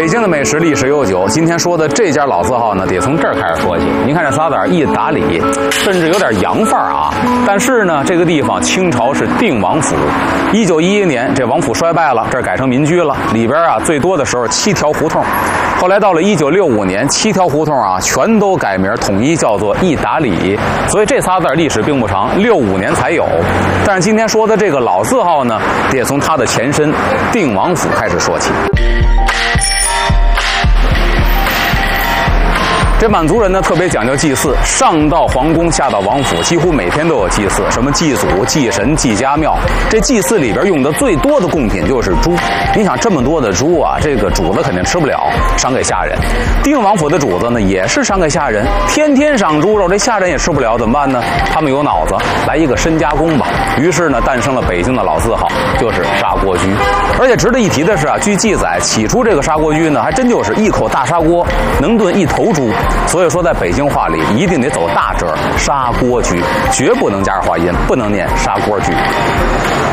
北京的美食历史悠久，今天说的这家老字号呢，得从这儿开始说起。您看这仨字儿，一打理，甚至有点洋范儿啊。但是呢，这个地方清朝是定王府，1911年这王府衰败了，这儿改成民居了。里边啊，最多的时候7条胡同，后来到了1965年，7条胡同啊全都改名，统一叫做一打理。所以这仨字儿历史并不长，65年才有。但是今天说的这个老字号呢，得从它的前身定王府开始说起。这满族人呢特别讲究祭祀，上到皇宫，下到王府，几乎每天都有祭祀，什么祭祖、祭神、祭家庙。这祭祀里边用的最多的贡品就是猪。你想这么多的猪啊，这个主子肯定吃不了，赏给下人。定王府的主子呢也是赏给下人，天天赏猪肉，这下人也吃不了，怎么办呢？他们有脑子，来一个深加工吧。于是呢，诞生了北京的老字号，就是砂锅居。而且值得一提的是啊，据记载，起初这个砂锅居呢，还真就是一口大砂锅能炖1头猪。所以说，在北京话里一定得走大折，砂锅居，绝不能加上化音，不能念砂锅居。